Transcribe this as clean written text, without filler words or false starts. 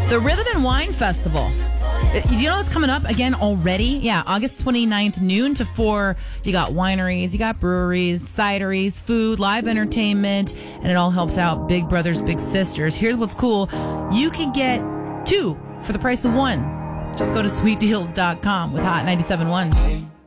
The Rhythm and Wine Festival. Do you know what's coming up again already? Yeah, August 29th, noon to 4. You got wineries, you got breweries, cideries, food, live entertainment, and it all helps out Big Brothers Big Sisters. Here's what's cool. You can get 2 for the price of 1. Just go to sweetdeals.com with Hot 97.1.